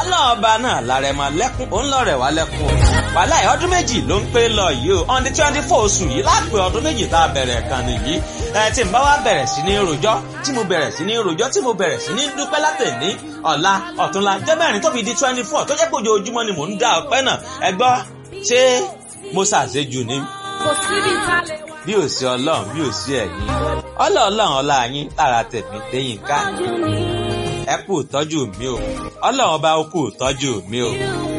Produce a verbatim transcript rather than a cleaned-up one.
ọlọ́run ọba náà lárẹ̀mọ lẹ́kún òun lọ́rẹ̀ wá lẹ́kún wàláì ọdún méjì ló ń pé lọ yìí o on the twenty four oṣù yìí láàpẹ ọdún méjì tá a bẹ̀rẹ̀ kan nìyí ẹ tí n bá wá bẹ̀rẹ̀ sí ní rojọ́ tí mo bẹ̀rẹ̀ sí ní rojọ́ tí mo bẹ̀rẹ̀ sí ní dúpẹ́ látẹ̀ní ọ̀la ọ̀túnla jẹ́ mẹ́rin tó fi di twenty four tó jẹ́ pé ojoojúmọ́ ni mò ń dá ọpẹ́ náà ẹ gbọ́ ṣé mo ṣàṣejù ni bí ò sí ọlọ́run bí ò sí ẹ̀yin ọlọ́ọ̀lọ́run ọlá yín lára tẹ̀mí lẹ́yìn ká ẹ kú ìtọ́jú mi o ọlọ́run ọba ó kú ìtọ́jú mi o.